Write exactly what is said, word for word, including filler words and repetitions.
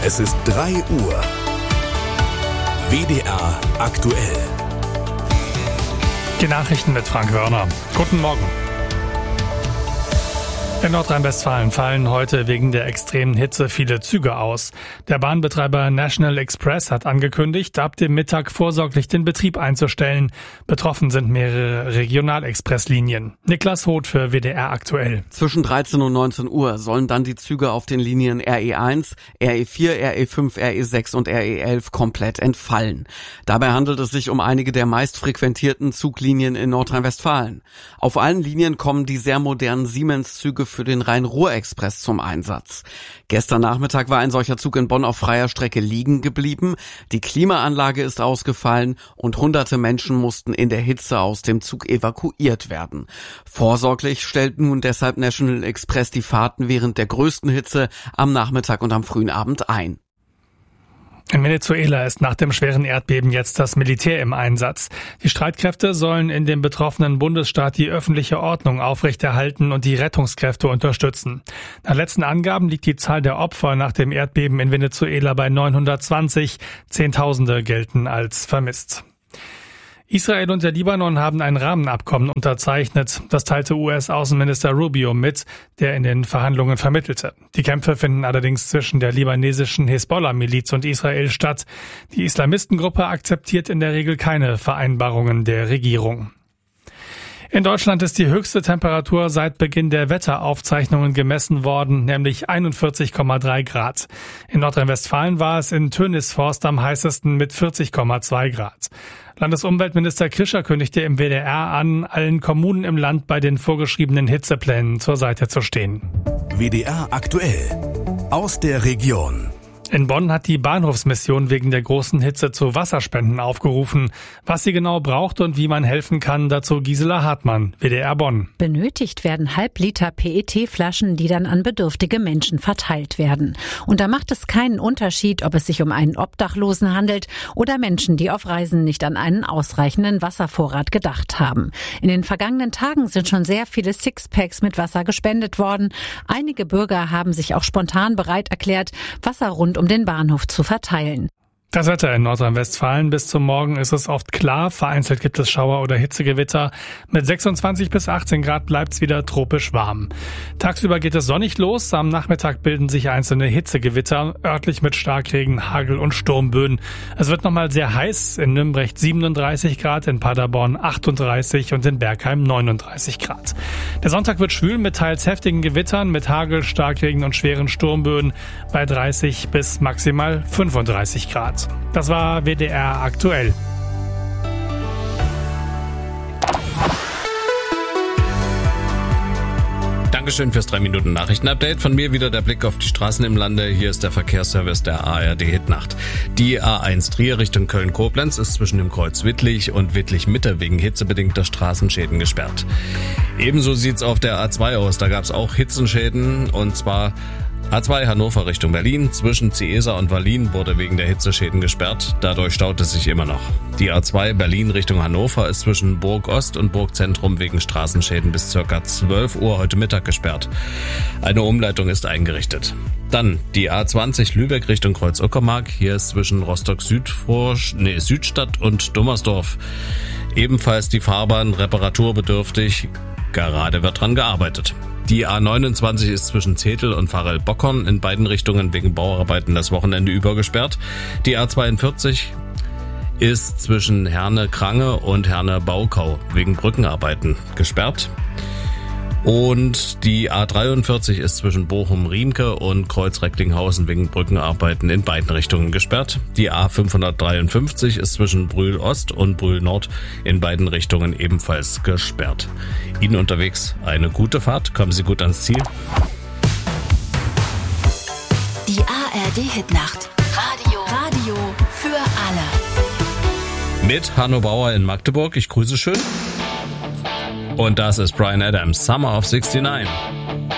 Es ist drei Uhr. W D R aktuell. Die Nachrichten mit Frank Wörner. Guten Morgen. In Nordrhein-Westfalen fallen heute wegen der extremen Hitze viele Züge aus. Der Bahnbetreiber National Express hat angekündigt, ab dem Mittag vorsorglich den Betrieb einzustellen. Betroffen sind mehrere Regionalexpresslinien. Niklas Hoth für W D R aktuell. Zwischen dreizehn und neunzehn Uhr sollen dann die Züge auf den Linien R E eins, R E vier, R E fünf, R E sechs und R E elf komplett entfallen. Dabei handelt es sich um einige der meist frequentierten Zuglinien in Nordrhein-Westfalen. Auf allen Linien kommen die sehr modernen Siemens-Züge für den Rhein-Ruhr-Express zum Einsatz. Gestern Nachmittag war ein solcher Zug in Bonn auf freier Strecke liegen geblieben. Die Klimaanlage ist ausgefallen und hunderte Menschen mussten in der Hitze aus dem Zug evakuiert werden. Vorsorglich stellt nun deshalb National Express die Fahrten während der größten Hitze am Nachmittag und am frühen Abend ein. In Venezuela ist nach dem schweren Erdbeben jetzt das Militär im Einsatz. Die Streitkräfte sollen in dem betroffenen Bundesstaat die öffentliche Ordnung aufrechterhalten und die Rettungskräfte unterstützen. Nach letzten Angaben liegt die Zahl der Opfer nach dem Erdbeben in Venezuela bei neunhundertzwanzig. Zehntausende gelten als vermisst. Israel und der Libanon haben ein Rahmenabkommen unterzeichnet. Das teilte U S-Außenminister Rubio mit, der in den Verhandlungen vermittelte. Die Kämpfe finden allerdings zwischen der libanesischen Hisbollah-Miliz und Israel statt. Die Islamistengruppe akzeptiert in der Regel keine Vereinbarungen der Regierung. In Deutschland ist die höchste Temperatur seit Beginn der Wetteraufzeichnungen gemessen worden, nämlich einundvierzig Komma drei Grad. In Nordrhein-Westfalen war es in Tönisforst am heißesten mit vierzig Komma zwei Grad. Landesumweltminister Krischer kündigte im W D R an, allen Kommunen im Land bei den vorgeschriebenen Hitzeplänen zur Seite zu stehen. W D R aktuell. Aus der Region. In Bonn hat die Bahnhofsmission wegen der großen Hitze zu Wasserspenden aufgerufen. Was sie genau braucht und wie man helfen kann, dazu Gisela Hartmann, W D R Bonn. Benötigt werden Halbliter P E T-Flaschen, die dann an bedürftige Menschen verteilt werden. Und da macht es keinen Unterschied, ob es sich um einen Obdachlosen handelt oder Menschen, die auf Reisen nicht an einen ausreichenden Wasservorrat gedacht haben. In den vergangenen Tagen sind schon sehr viele Sixpacks mit Wasser gespendet worden. Einige Bürger haben sich auch spontan bereit erklärt, Wasser rund um den Bahnhof zu verteilen. Das Wetter in Nordrhein-Westfalen. Bis zum Morgen ist es oft klar. Vereinzelt gibt es Schauer oder Hitzegewitter. Mit sechsundzwanzig bis achtzehn Grad bleibt es wieder tropisch warm. Tagsüber geht es sonnig los. Am Nachmittag bilden sich einzelne Hitzegewitter, örtlich mit Starkregen, Hagel und Sturmböen. Es wird nochmal sehr heiß. In Nümbrecht siebenunddreißig Grad, in Paderborn achtunddreißig und in Bergheim neununddreißig Grad. Der Sonntag wird schwül mit teils heftigen Gewittern, mit Hagel, Starkregen und schweren Sturmböen bei dreißig bis maximal fünfunddreißig Grad. Das war W D R aktuell. Dankeschön fürs drei Minuten Nachrichtenupdate. Von mir wieder der Blick auf die Straßen im Lande. Hier ist der Verkehrsservice der A R D Hitnacht. Die A eins Trier Richtung Köln-Koblenz ist zwischen dem Kreuz Wittlich und Wittlich-Mitte wegen hitzebedingter Straßenschäden gesperrt. Ebenso sieht's auf der A zwei aus. Da gab's auch Hitzenschäden, und zwar A zwei Hannover Richtung Berlin. Zwischen Ciesa und Wallin wurde wegen der Hitzeschäden gesperrt. Dadurch staut es sich immer noch. Die A zwei Berlin Richtung Hannover ist zwischen Burg Ost und Burg Zentrum wegen Straßenschäden bis ca. zwölf Uhr heute Mittag gesperrt. Eine Umleitung ist eingerichtet. Dann die A zwanzig Lübeck Richtung Kreuz Uckermark. Hier ist zwischen Rostock Südfrosch, nee, Südstadt und Dummersdorf ebenfalls die Fahrbahn reparaturbedürftig. Gerade wird dran gearbeitet. Die A neunundzwanzig ist zwischen Zetel und Varel-Bockhorn in beiden Richtungen wegen Bauarbeiten das Wochenende über gesperrt. Die A zweiundvierzig ist zwischen Herne-Krange und Herne-Baukau wegen Brückenarbeiten gesperrt. Und die A dreiundvierzig ist zwischen Bochum-Riemke und Kreuz-Recklinghausen wegen Brückenarbeiten in beiden Richtungen gesperrt. Die A fünfhundertdreiundfünfzig ist zwischen Brühl-Ost und Brühl-Nord in beiden Richtungen ebenfalls gesperrt. Ihnen unterwegs eine gute Fahrt. Kommen Sie gut ans Ziel. Die A R D-Hitnacht. Radio. Radio für alle. Mit Hanno Bauer in Magdeburg. Ich grüße schön. Und das ist Bryan Adams, Summer of sixty-nine.